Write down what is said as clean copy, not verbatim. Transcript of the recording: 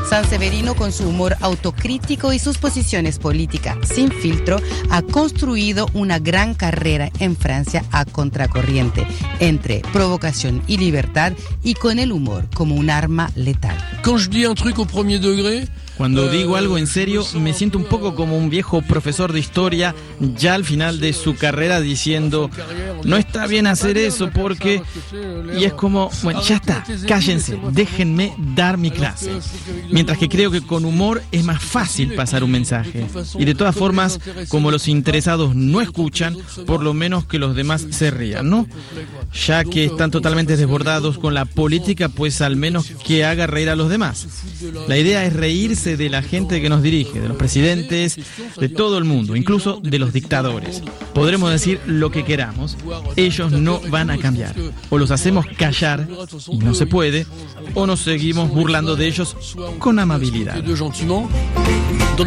Sanseverino, con su humor autocrítico y sus posiciones políticas sin filtro, ha construido una gran carrera en Francia a contracorriente, entre provocación y libertad, y con el humor como un arma letal. Cuando digo algo en serio, me siento un poco como un viejo profesor de historia ya al final de su carrera diciendo: no está bien hacer eso porque... Y es como, bueno, ya está, cállense, déjenme dar mi clase. Mientras que creo que con humor es más fácil pasar un mensaje. Y de todas formas, como los interesados no escuchan, por lo menos que los demás se rían, ¿no? Ya que están totalmente desbordados con la política, pues al menos que haga reír a los demás. La idea es reírse de la gente que nos dirige, de los presidentes, de todo el mundo, incluso de los dictadores. Podremos decir lo que queramos, ellos no van a cambiar. O los hacemos callar, y no se puede, o nos seguimos burlando de ellos con amabilidad.